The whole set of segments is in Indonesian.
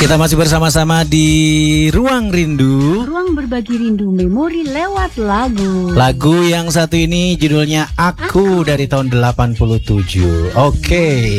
Kita masih bersama-sama di Ruang Rindu. Ruang berbagi rindu memori lewat lagu. Lagu yang satu ini judulnya Aku dari tahun 87. Oke.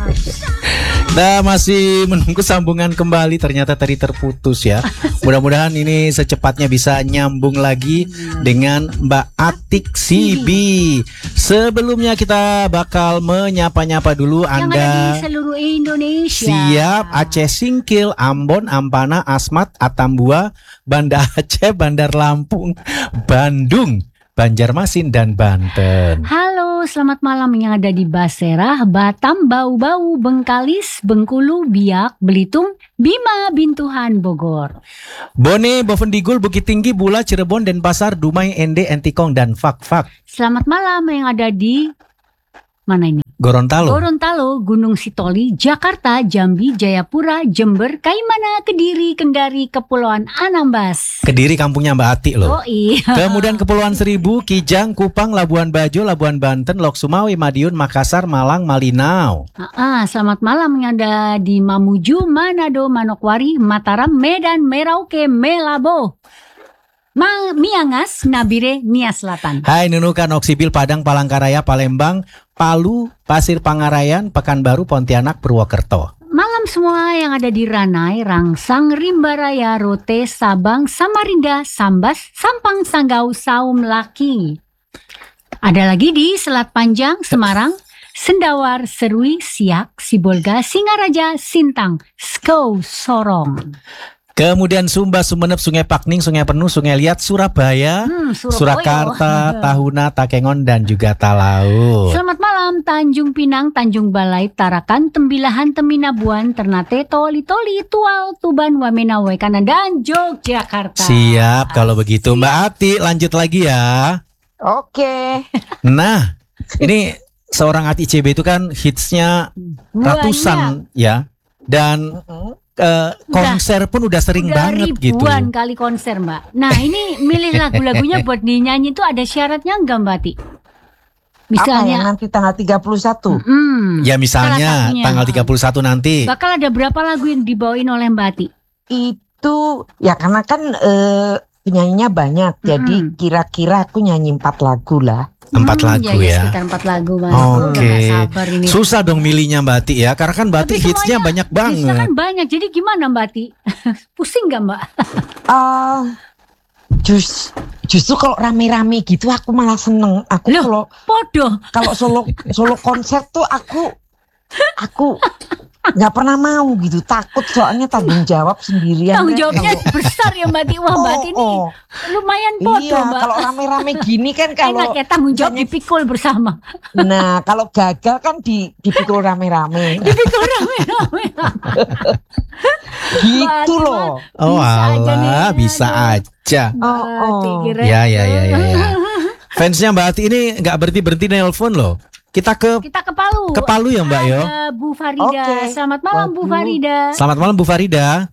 Kita masih menunggu sambungan kembali. Ternyata tadi terputus ya. Mudah-mudahan ini secepatnya bisa nyambung lagi dengan Mbak Atik Sibi. Sebelumnya kita bakal menyapa-nyapa dulu yang Anda. ada di seluruh Indonesia. Siap, Aceh Singkil, Ambon, Ampana, Asmat, Atambua, Banda Aceh, Bandar Lampung, Bandung, Banjarmasin, dan Banten. Halo, selamat malam yang ada di Basserah, Batam, Bau-Bau, Bengkalis, Bengkulu, Biak, Belitung, Bima, Bintuhan, Bogor. Bone, Bovendigul, Bukit Tinggi, Bula, Cirebon, Denpasar, Dumai, Ende, Entikong, dan Fak-Fak. Selamat malam yang ada di mana ini? Gorontalo. Gorontalo, Gunung Sitoli, Jakarta, Jambi, Jayapura, Jember, Kaimana, Kediri, Kendari, Kepulauan Anambas. Kediri kampungnya Mbak Ati loh. Oh iya. Kemudian Kepulauan Seribu, Kijang, Kupang, Labuan Bajo, Labuan Banten, Lok Sumawe, Madiun, Makassar, Malang, Malinau. Selamat malam yang ada di Mamuju, Manado, Manokwari, Mataram, Medan, Merauke, Melabo, Miangas, Nabire, Nia Selatan. Hai Nunukan, Oksibil, Padang, Palangkaraya, Palembang, Palu, Pasir Pangarayan, Pekanbaru, Pontianak, Purwokerto. Malam semua yang ada di Ranai, Rangsang, Rimbaraya, Rote, Sabang, Samarinda, Sambas, Sampang, Sanggau, Saum, Laki. Ada lagi di Selat Panjang, Semarang, Sendawar, Serui, Siak, Sibolga, Singaraja, Sintang, Skou, Sorong. Kemudian Sumba, Sumeneb, Sungai Pakning, Sungai Penuh, Sungai Liat, Surabaya, Surakarta, Tahuna, Takengon, dan juga Talaut. Selamat malam Tanjung Pinang, Tanjung Balai, Tarakan, Tembilahan, Teminabuan, Ternate, Toli, Tual, Tuban, Wamena, Wekanan, dan Yogyakarta. Siap kalau begitu Mbak Ati, lanjut lagi ya. Oke. Nah, ini seorang Ati CB itu kan hitsnya ratusan ya. Dan konser pun udah sering banget gitu. Ribuan kali konser Mbak. Nah ini milih lagu-lagunya buat dinyanyi itu ada syaratnya enggak Mbak Ati? Misalnya apa ya, nanti tanggal 31? Ya misalnya tanggal 31 nanti. Bakal ada berapa lagu yang dibawain oleh Mbak Ati? Itu ya karena kan penyanyinya banyak. Jadi kira-kira aku nyanyi 4 lagu lah. 4 lagu ya. Sekitar 4 lagu Mbak. Oke. Susah dong milihnya Mbak Ati ya. Karena kan Mbak Ati hitsnya banyak banget. Hitsnya kan banyak. Jadi gimana Mbak Ati? Pusing gak Mbak? Justru kalau rame-rame gitu aku malah seneng. Aku kalau solo konser tuh aku nggak pernah mau gitu, takut soalnya tanggung jawab sendirian. Tanggung jawabnya besar ya Mbak Ati. Wah Mbak Ati ini lumayan podo Mbak. Kalau rame-rame gini kan kalau enak ya, tanggung jawab dipikul bersama. Nah kalau gagal kan dipikul rame-rame. Dipikul rame-rame. Gitu loh. Oh alah, bisa aja. Ya. Fansnya Mbak Ati ini nggak berhenti nelpon loh. Kita ke Palu. Ke Palu ya Mbak yo. Bu Farida. Selamat malam Bu Farida. Selamat malam Bu Farida.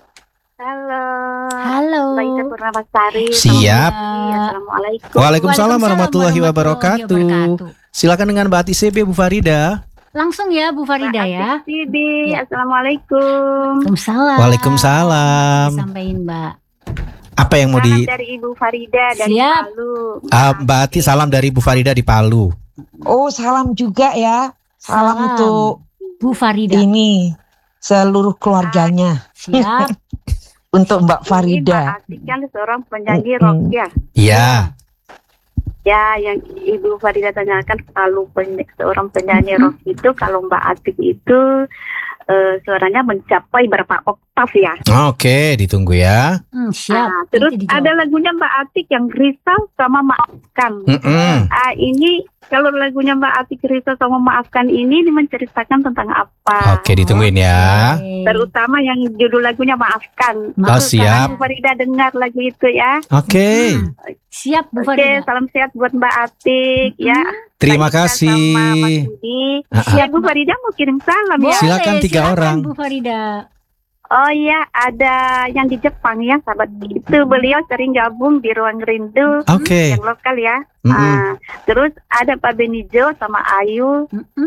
Halo. Mbak Ida Purnawasari. Siap. Assalamualaikum. Waalaikumsalam warahmatullahi wabarakatuh. Silakan dengan Mbak Ati CB Bu Farida. Langsung ya Bu Farida ya. Ya. Assalamualaikum. Waalaikumsalam. Sampaikan Mbak. Apa yang mau salam dari Ibu Farida dari Palu. Mbak Ati salam dari Bu Farida di Palu. Oh salam juga ya. Salam untuk Bu Farida. Ini seluruh keluarganya. Siap. Untuk Mbak Farida. Mbak Ati kan seorang penyanyi rock ya. Iya. Ya, yang Ibu Farida tanyakan kalau seorang penyanyi rock itu, kalau Mbak Atik itu suaranya mencapai berapa oktav ya? Oke, ditunggu ya. Siap. Terus ada lagunya Mbak Atik yang Risau sama Maafkan. Ini kalau lagunya Mbak Atik Risau sama Maafkan ini menceritakan tentang apa? Oke, ditungguin ya. Terutama yang judul lagunya Maafkan. Siap. Bu Farida dengar lagu itu ya. Oke. Siap Bu Farida. Oke, salam sehat buat Mbak Atik ya. Terima kasih. Siap Bu Farida mau kirim salam ya. Silakan 3 orang. Bu Farida. Oh iya, ada yang di Jepang ya, sahabat. Itu beliau sering gabung di Ruang Rindu. Oke. Yang lokal ya. Terus ada Pak Benijo sama Ayu.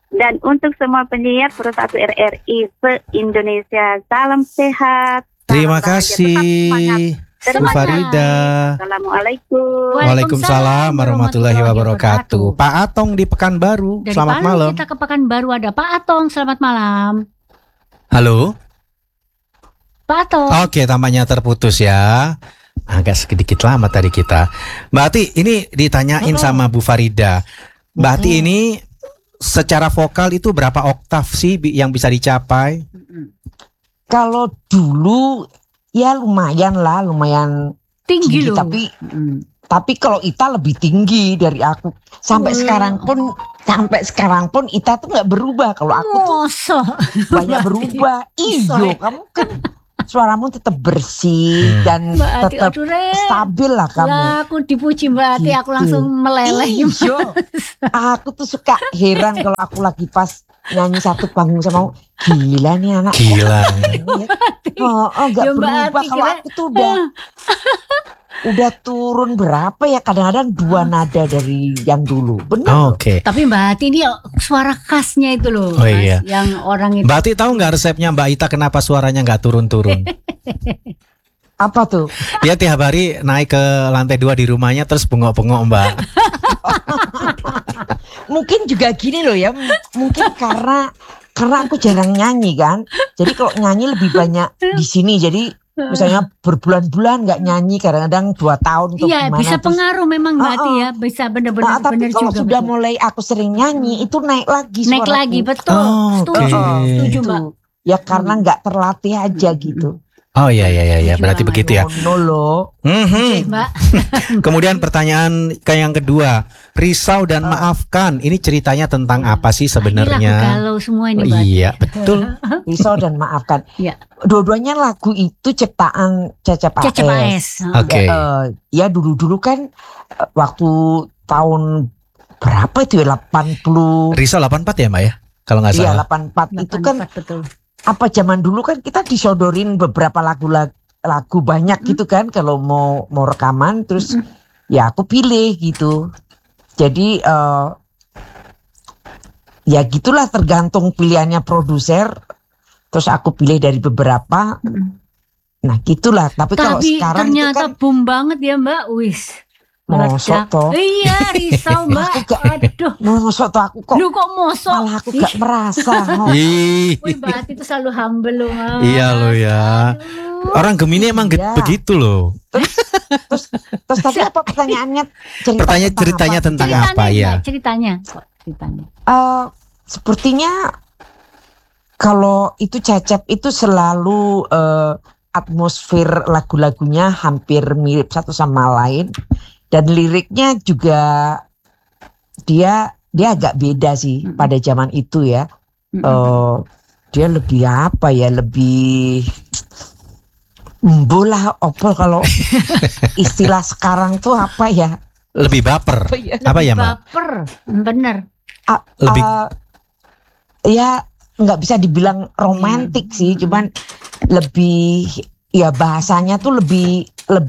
Dan untuk semua penyiar Pro 1 RRI se-Indonesia, salam sehat. Terima salam bahagia, tetap semangat. kasih Bu Semangat. Farida. Assalamualaikum. Waalaikumsalam warahmatullahi wabarakatuh. Pak Atong di Pekanbaru. Dari Selamat Palu malam. kita ke Pekanbaru, ada Pak Atong. Selamat malam, Halo. Pak Atong. Oke, tampaknya terputus ya. Agak sedikit lama tadi kita. Mbak Ati, ini ditanyain sama Bu Farida. Mbak Ati ini secara vokal itu berapa oktav sih yang bisa dicapai? Kalau dulu ya lumayan Tinggi loh. Tapi kalau Ita lebih tinggi dari aku. Sampai sekarang pun Ita tuh nggak berubah. Kalau aku tuh Mosok. banyak berubah. Iyo, kamu kan suaramu tetap bersih dan Mbak Ati, tetap aduh, Re. stabil lah kamu. Lah, aku dipuji Mbak Ati, aku Gitu. langsung meleleh. Iyo. Aku tuh suka heran kalau aku lagi pas nyanyi satu panggung sama gila nih anak. Gila. Gak Ya, Mbak berubah. Ati, Kalau kira- aku tuh udah turun berapa ya, kadang-kadang 2 nada dari yang dulu. Benar. Oke. Tapi Mbak Ati ini suara khasnya itu loh, Oh, Mas, iya. yang orang itu. Mbak Ati tahu nggak resepnya Mbak Ita kenapa suaranya nggak turun-turun? Apa tuh? Dia tiap hari naik ke lantai 2 di rumahnya terus bengok-bengok Mbak. Mungkin juga gini loh ya. Mungkin karena aku jarang nyanyi kan. Jadi kalau nyanyi lebih banyak di sini. Jadi misalnya berbulan-bulan nggak nyanyi, kadang-kadang 2 tahun atau Iya, gimana. bisa terus- pengaruh memang Mbak Ati ya, bisa Nah, benar-benar tapi benar kalau juga. sudah betul. mulai aku sering nyanyi itu naik lagi Naik suaraku. lagi, betul. Oh, Setuju, oke. setuju Mbak. Ya karena nggak terlatih aja gitu. Oh iya berarti Setuju begitu ya. No loh. Oke, Mbak. Kemudian pertanyaan ke yang kedua, risau dan maafkan. Ini ceritanya tentang apa sih Ini lagu sebenarnya? galau semua ini Oh, Mbak Ati. iya, betul. Risau dan maafkan. Iya. Dua-duanya lagu itu ciptaan Cecep Cecep AS. AS. Oke. Ya dulu-dulu kan waktu tahun berapa itu ya, 80. Risau 84 ya Mbak ya? Kalau nggak Iya, salah. 84 itu kan 84, betul. apa zaman dulu kan kita disodorin beberapa lagu banyak gitu kan kalau mau rekaman, terus ya aku pilih gitu. Jadi ya gitulah, tergantung pilihannya produser. Terus aku pilih dari beberapa. Nah gitulah. Tapi kalau Tapi sekarang itu ternyata kan boom banget ya Mbak. Wis. mosok Meledak. toh. Iya, risau Mbak. Aduh. Mosok toh aku kok Lu kok mosok? malah aku gak merasa. Ih, Wih, Mbak Ati itu selalu humble loh, Mas. iya loh ya. Aduh. Orang Gemini emang Iya. begitu loh. Terus tadi apa pertanyaannya? Ceritanya tentang apa ya? Mbak, ceritanya. Kok ceritanya? Sepertinya kalau itu Cecep itu selalu atmosfer lagu-lagunya hampir mirip satu sama lain, dan liriknya juga dia agak beda sih pada zaman itu ya. Dia lebih apa ya, lebih bola opol kalau istilah sekarang tuh apa ya? Lebih baper. Apa ya Mbak? Baper, bener. Lebih Ya nggak bisa dibilang romantik sih, cuman lebih ya bahasanya tuh lebih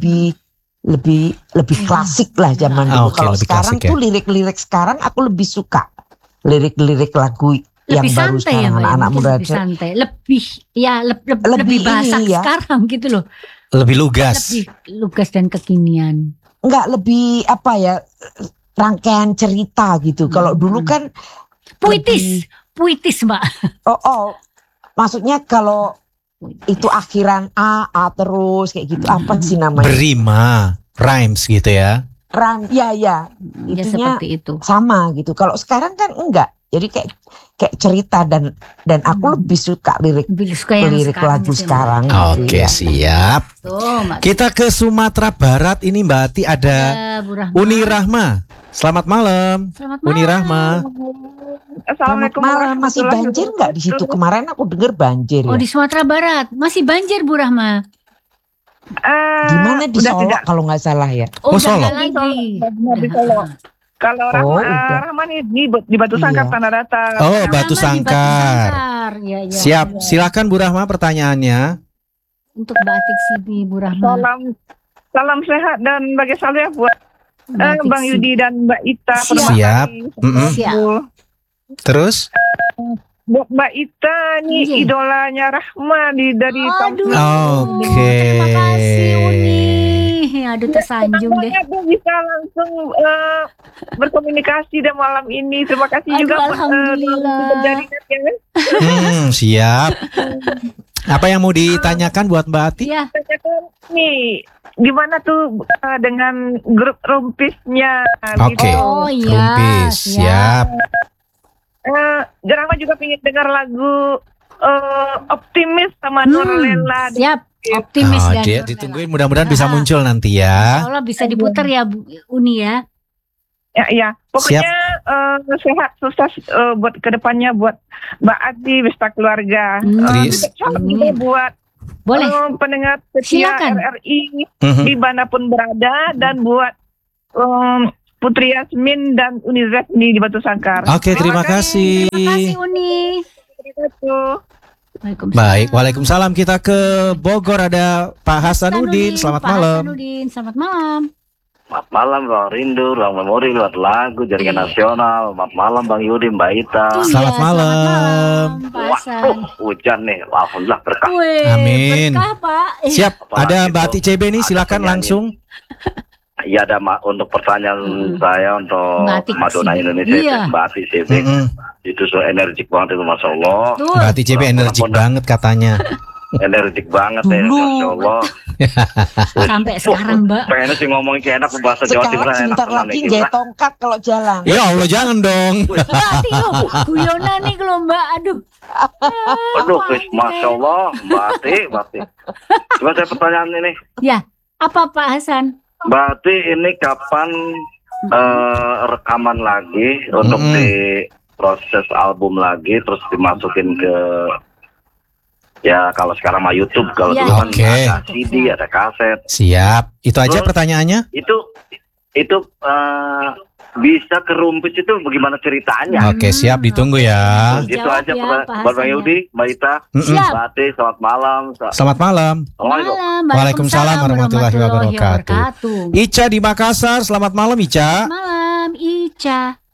klasik lah zaman dulu. Oke, Kalau lebih sekarang klasik ya. tuh lirik-lirik sekarang aku lebih suka lirik-lirik lagu yang Lebih baru santai ya sekarang, Mbak, anak-anak mungkin muda. lebih santai. Lebih ya lebih Lebih bahasa ini ya. sekarang gitu loh. lebih lugas. Lebih lugas dan kekinian. Nggak, lebih apa ya, rangkaian cerita gitu. Kalau dulu kan Puitis, puitis Mbak. maksudnya kalau itu akhiran A terus kayak gitu, apa sih namanya? Berima, rhymes gitu ya. Ya Ya itunya seperti itu. sama gitu. Kalau sekarang kan enggak. Jadi kayak cerita, dan aku lebih suka lirik Lebih suka yang lirik sekarang lagu gitu ya, Mbak. sekarang. Oke, Ya. siap. Tuh, Mbak. Kita ke Sumatera Barat ini Mbak Ati ada Bu Rahma. Uni Rahma. Selamat malam. Selamat Uni malam. Rahma. Selamat Assalamualaikum malam. Masih banjir nggak di situ? Kemarin aku dengar banjir Oh, ya. di Sumatera Barat masih banjir Bu Rahma. Gimana di udah Solo tidak. kalau nggak salah ya? Oh, Udah Solo. nggak lagi. Benar di Solo. Kalau Oh, udah. Rahman di Batu Sangkar Iya. Tanah Datar. Oh, Rahma Batu di Sangkar. Ya, ya. Siap. Silakan Bu Rahma pertanyaannya. Untuk Mbak Atik Sibi, Bu Rahma. Salam sehat dan bagi salam buat Mbak Atik Bang Sibi. Yudi dan Mbak Ita. Siap. Siap. Siap. Terus? Buat Mbak Ita nih Iya. idolanya Rahma dari Aduh, Oke. terima kasih Uni. Aduh tersanjung deh. Semuanya tuh bisa langsung berkomunikasi dan malam ini. Terima kasih Aduh, juga alhamdulillah. jaringan ya. Siap. Apa yang mau ditanyakan buat Mbak Ati? Iya. Tanyakan nih, gimana tuh dengan grup rumpisnya? Oke. Oh iya. Rumpis, siap. Gerama juga pengen dengar lagu Optimis sama Hmm, Nurlela. siap. Optimis Oh, dan dia Nurlela. ditungguin mudah-mudahan bisa Ah. muncul nanti ya. Insya Allah bisa diputar ya Bu Uni ya. Ya. Pokoknya sehat sukses buat kedepannya buat Mbak Ati beserta keluarga. Tris. Salam juga buat Boleh. pendengar setia Silakan. RRI Mhm. dimanapun berada dan buat Putri Yasmin dan Unizet di Batu Sangkar. Oke, terima kasih. Terima kasih Uni. Terima kasih. Waalaikumsalam. Baik, Waalaikumsalam. Kita ke Bogor, ada Pak Hasanuddin. Selamat Pak malam. Hasanuddin, selamat malam. Selamat malam Bang Rindu, Bang Memori lewat lagu Jaringan Nasional. Selamat malam Bang Yudi, Mbak Ita. Iya, Selamat malam. Pak Hasan. Waduh, hujan nih. Alhamdulillah berkah. Wih, Amin. berkah Pak. Siap, Apalagi ada Mbak itu Ati CB nih, ada silakan penyanyi. langsung. Iya ada untuk pertanyaan saya untuk Mbak Ati Madonna CB. Indonesia, Iya. Mbak Ati CB. Mm-mm. Itu so energik banget itu, Masya Allah. Tuh. Mbak Ati CB energik banget katanya. Energik banget ya, Dulu. Masya Allah. Sampai sekarang Mbak. Pengen sih ngomongin kayak enak bahasa Jawa Timur. Sekarang sebentar lagi nggak tongkat kalau jalan. Ya Allah, jangan dong. Mbak Ati loh, guyonan nih kalau Mbak. Aduh. Aduh, Masya Allah, Mbak Ati. Coba saya pertanyaan ini. Ya, apa Pak Hasan? Mbak Ati, ini kapan rekaman lagi untuk Mm-mm. di proses album lagi terus dimasukin ke ya kalau sekarang mah YouTube, kalau Ya. dulu kan Oke. ada CD, ada kaset. Siap. Itu aja Terus? pertanyaannya. Itu bisa ke Rumpis itu bagaimana ceritanya? Oke, siap, ditunggu ya. Gitu Jawab aja ya, pertanyaan. Pak Buat Hasan Bang ya. Yudi, Mbak Ita, Mm-mm. Siap. Mbak Ati, selamat malam. Selamat malam. Assalamualaikum. Malam. Waalaikumsalam warahmatullahi wabarakatuh. wabarakatuh. Ica di Makassar, selamat malam Ica. Malam Ica.